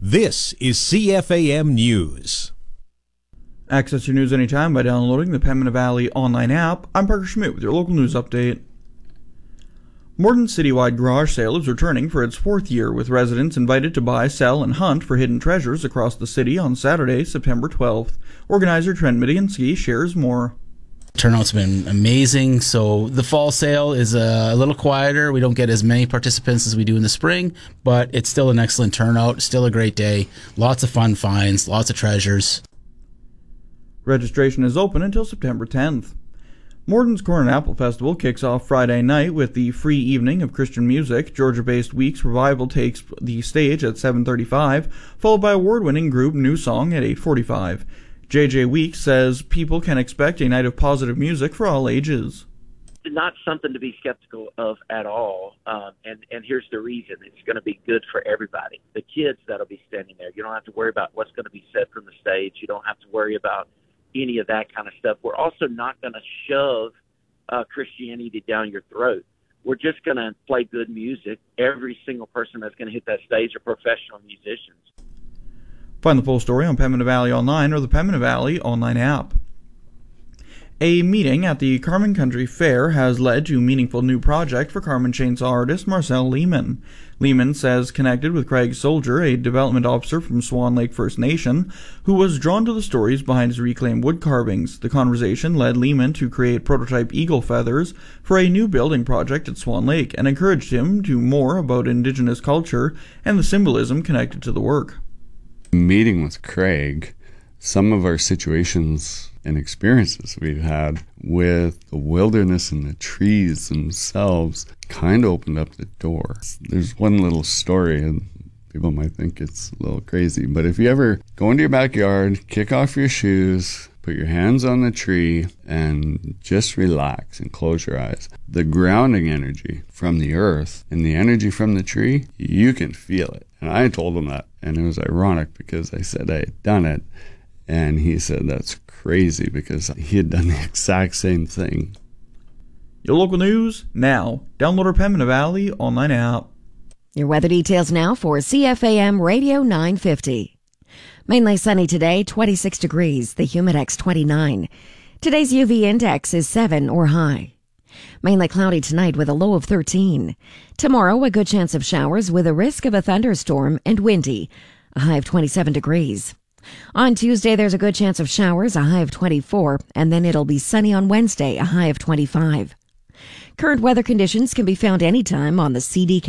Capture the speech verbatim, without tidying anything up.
This is C F A M News. Access your news anytime by downloading the Pembina Valley online app. I'm Parker Schmidt with your local news update. Morton's citywide garage sale is returning for its fourth year, with residents invited to buy, sell, and hunt for hidden treasures across the city on Saturday, September twelfth. Organizer Trent Midiansky shares more. Turnout's been amazing. So the fall sale is a little quieter. We don't get as many participants as we do in the spring, but it's still an excellent turnout. Still a great day. Lots of fun finds, lots of treasures. Registration is open until September tenth. Morton's Corn and Apple Festival kicks off Friday night with the free evening of Christian music. Georgia-based Weeks Revival takes the stage at seven thirty-five, followed by award-winning group New Song at eight forty-five. J J Weeks says people can expect a night of positive music for all ages. Not something to be skeptical of at all, um, and, and here's the reason. It's going to be good for everybody. The kids that'll be standing there, you don't have to worry about what's going to be said from the stage. You don't have to worry about any of that kind of stuff. We're also not going to shove uh, Christianity down your throat. We're just going to play good music. Every single person that's going to hit that stage are professional musicians. Find the full story on Pembina Valley Online or the Pembina Valley Online app. A meeting at the Carman Country Fair has led to a meaningful new project for Carman chainsaw artist Marcel Lehman. Lehman says connected with Craig Soldier, a development officer from Swan Lake First Nation, who was drawn to the stories behind his reclaimed wood carvings. The conversation led Lehman to create prototype eagle feathers for a new building project at Swan Lake and encouraged him to more about Indigenous culture and the symbolism connected to the work. Meeting with Craig, some of our situations and experiences we've had with the wilderness and the trees themselves kind of opened up the door. There's one little story, and people might think it's a little crazy, but if you ever go into your backyard, kick off your shoes, put your hands on the tree, and just relax and close your eyes, the grounding energy from the earth and the energy from the tree, you can feel it. And I told him that, and it was ironic because I said I had done it, and he said that's crazy because he had done the exact same thing. Your local news now. Download our Pembina Valley Online app. Your weather details now for C F A M Radio nine fifty. Mainly sunny today, twenty-six degrees, the humidex twenty-nine. Today's U V index is seven or high. Mainly cloudy tonight with a low of thirteen. Tomorrow, a good chance of showers with a risk of a thunderstorm and windy, a high of twenty-seven degrees. On Tuesday, there's a good chance of showers, a high of twenty-four, and then it'll be sunny on Wednesday, a high of twenty-five. Current weather conditions can be found anytime on the C D K